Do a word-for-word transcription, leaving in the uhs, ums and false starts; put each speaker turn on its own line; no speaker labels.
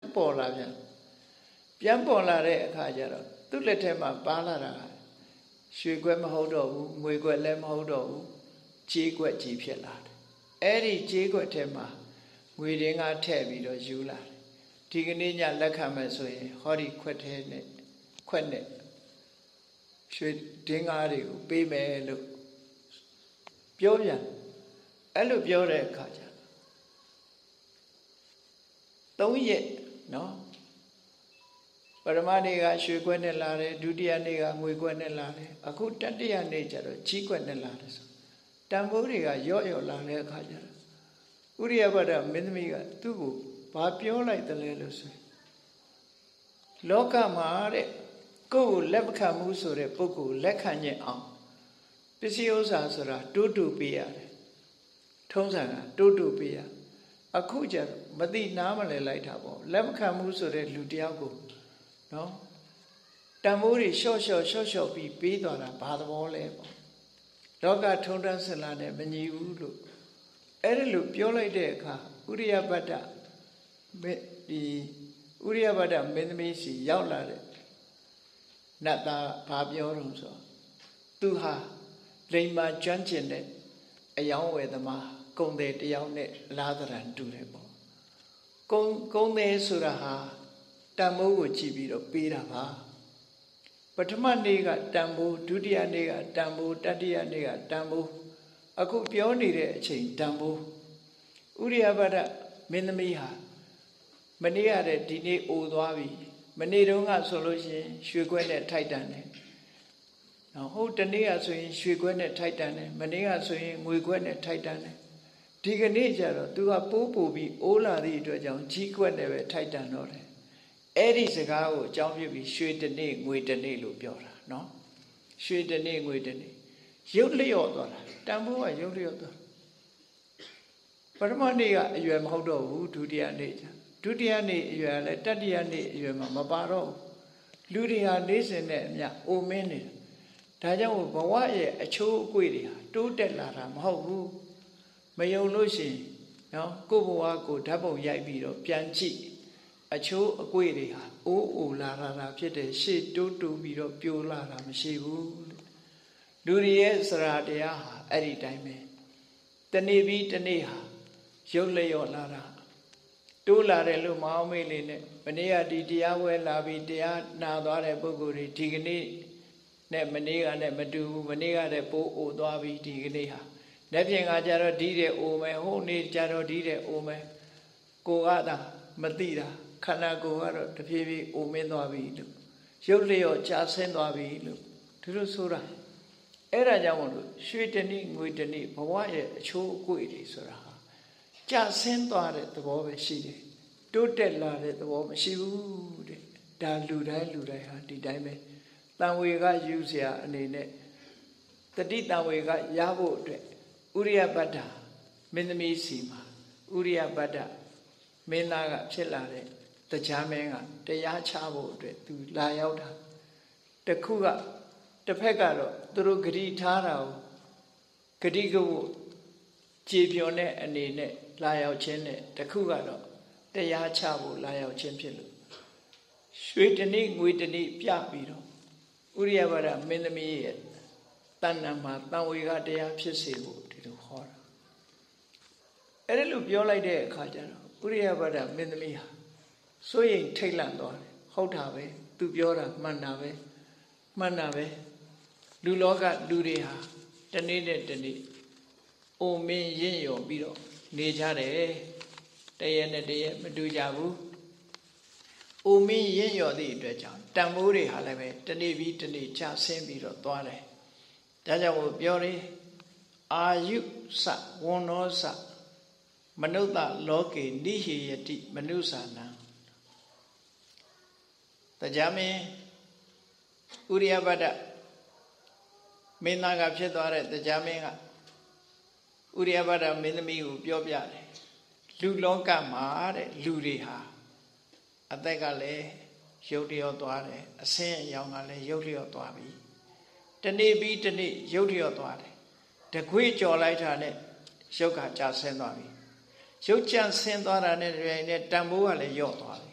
ပေါ်လာပြန်ပြန်ပေါ်လာတဲ့အခါကျတော့သူ့လက်ထဲမှာပါလာတာရွှေကွက်မဟုတ်တော့ဘူးငွေကွက်လည်းမဟုတ်တော့ဘူးကြေးကွက်ကြီးဖြစ်လာတယ်အဲ့ဒီကြေးကွက်ထဲမှာငွေတင်းကထည့်ပြီးတော့ယူလာတယ်ဒီကနေ့ညလက်ခံမယ်ဆိုရင်ဟောဒီခွက်ထဲနဲ့ခွက်နဲ့ရွှေတင်းကားတွေကိုပေးမယ်လို့ပြောပြန်အဲ့လိုပြောတဲ့အခါကျသုံးရက်နော်ပရမနေ့ကရွှေကွက်နဲ့လာတယ်ဒုတိယနေ့ကငွေကွက်နဲ့လာတယ်အခုတတိယနေ့ကျတော့ကြီးကွက်နဲ့လာတယ်ဆိုတန်ဖိုးတွေကရော့ရော့လာတဲ့အခါကျတော့ဥရိယဘဒ္ဒမင်းသမီးကသူ့ကိုဘာပြောလိုက်တယ်လဲလို့ဆိုလောကမှာတဲ့ကိုယ်ကိုလက်မခံမှုဆိုတဲ့ပုဂ္ဂိုလ်လက်ခံညင်အောင်ပစ္စည်းဥစ္စာဆိုတာတိုးတူပေးရတယ်ထုံးစံကတိုးတူပေးရအခုကျတော့မသိနားမလည်လိုက်တာပေါ့လက်မခံမှုဆိုတဲ့လူတယောက်ကိုနော်တန်ဖိုးတွေလျှော့လျှော့လျှော့လျှော့ပြီးပေးသွားတာဘာသဘောလဲပေါ့လောကထုံးတမ်းစင်လာနဲ့မညီဘူးလို့အဲ့ဒါလို့ပြောလိုက်တဲ့အခါဥရိယဘဒ္ဒဒီဥရိယဘဒ္ဒမင်းသမီးစီရောက်လာတဲ့နတ်သားဘာပြောတော့ဆိုသူဟာလိမ္မာကျွမ်းကျင်တဲ့အယောင်းဝယ်သမားကုံတယ်တယောက်နဲ့လားသရံတူတယ်ပေါ့ကုံကုံတယ်ဆိုတာဟာတန်ဖိုးကိုကြည့်ပြီးတော့ပေးတာပါပထမနေ့ကတန်ဖိုးဒုတိယနေ့ကတန်ဖိုးတတိယနေ့ကတန်ဖိုးအခုပြောနေတဲ့အချိန်တန်ဖိုးဥရိယဘဒ္ဒမင်းသမီးဟာမနေ့ကတည်းဒီနေ့အိုသွားပြီမနေ့တုန်းကဆိုလို့ရှိရင်ရွှေခွက်နဲ့ထိုက်တန်တယ်နော်ဟုတ်တနေ့ကဆိုရင်ရွှေခွက်နဲ့ထိုက်တန်တယ်မနေ့ကဆိုရင်ငွေခွက်နဲ့ထိုက်တန်တယ်ဒီကနေ့ကျတော့သူကပိုးပို့ပြီးအိုးလာသည့်အတွက်ကြောင့်ကြီးခွက်နဲ့ပဲထိုက်တန်တော့တယ်အဲ့ဒီစကားကိုအကြောင်းပြုပြီးရွှေတနေ့ငွေတနေ့လို့ပြောတာနော်ရွှေတနေ့ငွေတနေ့ရုပ်လျော့သွားတာတန်ဖိုးကရုပ်လျော့သွားပထမနေ့ကအရွယ်မဟုတ်တော့ဘူးဒုတိယနေ့ကျဒုတိယနေ့အရွယ်လည်းတတိယနေ့အရွယ်မှာမပါတော့ဘူးလူတွေဟာနေစဉ်နဲ့အမျှအိုမင်းနေဒါကြောင့်ဘဝရဲ့အချိုးအကွေ့တွေဟာတိုးတက်လာတာမဟုတ်ဘူးမယုံလို့ရှိရင်နော်ကိုယ့်ဘဝကိုဓာတ်ပုံရိုက်ပြီးတော့ပြန်ကြည့်အချိုးအကွေ့တွေဟာအိုးအိုလာတာဖြစ်တယ်ရှေ့တိုးတိုးပြီးတော့ပြိုလာတာမရှိဘူးလူတွေရဲ့စရာတရားဟာအဲ့ဒီတိုင်းပဲတနေ့ပြီးတနေ့ဟာရုပ်လျော့လာတာတိုးလာတယ်လို့မအောင်မေးလေနဲ့မနေ့ကဒီတရားဝဲလာပြီးတရားနာသွားတဲ့ပုဂ္ဂိုလ်တွေဒီကနေ့နဲ့မနေ့ကနဲ့မတူဘူးမနေ့ကတည်းပိုးအိုသွားပြီးဒီကနေ့ဟာလက်ဖြင့်ကကြတော့ဒီတဲ့အိုမယ်ဟိုနေ့ကြတော့ဒီတဲ့အိုမယ်ကိုကသာမသိတာခန္ဓာကိုယ်ကတော့တဖြည်းဖြည်းအိုမင်းသွားပြီလို့ရုပ်လျော့ကြာဆင်းသွားပြီလို့ဒီလိုဆိုတာအဲ့ဒါကြောင့်မလို့ရွှေတနည်းငွေတနည်းဘဝရဲ့အချိုးအကွေ့တွေဆိုတာဟာကြာဆင်းသွားတဲ့သဘောပဲရှိတယ်တိုးတက်လာတဲ့သဘောမရှိဘူးတဲ့ဒါလူတိုင်းလူတိုင်းဟာဒီတိုင်းပဲတန်ဝေကယူเสียအနေနဲ့တတိတန်ဝေကရဖို့အတွက်ဥရိယဘဒ္ဒမင်းသမီးစီမှာဥရိယဘဒ္ဒမင်းသားကဖြစ်လာတဲ့တရားမင်းကတရားချဖို့အတွက်သူလာရောက်တာတခုကတစ်ဖက်ကတော့သူတို့ဂတိထားတာကိုဂတိကဝတ်ကြည်ပြောတဲ့အနေနဲ့လာရောက်ခြင်းနဲ့တခုကတော့တရားချဖို့လာရောက်ခြင်းဖြစ်လို့ရွှေတနေ့ငွေတနေ့ပြပြီးတော့ဥရိယဘဒ္ဒမင်းသမီးရဲ့တဏ္ဍာမှာတန်ဝေကတရားဖြစ်စေဖို့ဒီလိုဟောတာအဲ့ဒါလို့ပြောလိုက်တဲ့အခါကျတော့ဥရိယဘဒ္ဒမင်းသမီးဟာစိုးရိမ်ထိတ်လန့်သွားတယ်ဟုတ်တာပဲသူပြောတာမှန်တာပဲမှန်တာပဲလူလောကလူတွေဟာတနေ့နဲ့တနေ့အိုမင်းရင့်ရော်ပြီးတော့နေကြတယ်တရက်နဲ့တရက်မတူကြဘူးအိုမင်းရင့်ရော်သည့်အတွက်ကြောင့်တန်ဖိုးတွေဟာလည်းပဲတနေ့ပြီးတနေ့ကျဆင်းပြီးတော့သွားတယ်ဒါကြောင့်ကိုပြောတယ်အာယုစဝန္နောစမနုဿလောကေနိဟေယတိမနုဿာနံတရားမင်းဥရိယဘဒ္ဒမင်းသားကဖြစ်သွားတဲ့တရားမင်းကဥရိယဘဒ္ဒမင်းသမီးကိုပြောပြတယ်လူလောကမှာတဲ့လူတွေဟာအသက်ကလည်းရုပ်တရောသွားတယ်အဆင်းအရောင်ကလည်းရုပ်တရောသွားပြီတနေ့ပြီးတနေ့ရုပ်တရောသွားတယ်တခွေကြော်လိုက်တာနဲ့ရုပ်ကကြာဆင်းသွားပြီရုပ်ကြဆင်းသွားတာနဲ့တပြိုင်နက်တန်ဖိုးကလည်းလျော့သွားတယ်